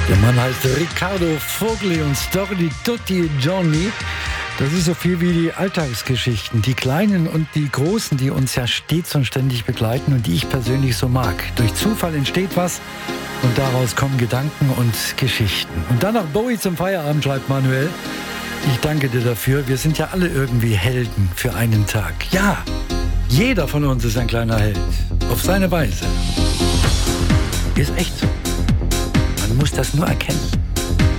Der Mann heißt Riccardo Fogli und Storie tutti giorni. Das ist so viel wie die Alltagsgeschichten, die kleinen und die großen, die uns ja stets und ständig begleiten und die ich persönlich so mag. Durch Zufall entsteht was und daraus kommen Gedanken und Geschichten. Und dann noch Bowie zum Feierabend, schreibt Manuel. Ich danke dir dafür. Wir sind ja alle irgendwie Helden für einen Tag. Ja, jeder von uns ist ein kleiner Held. Auf seine Weise. Ist echt so. Man muss das nur erkennen.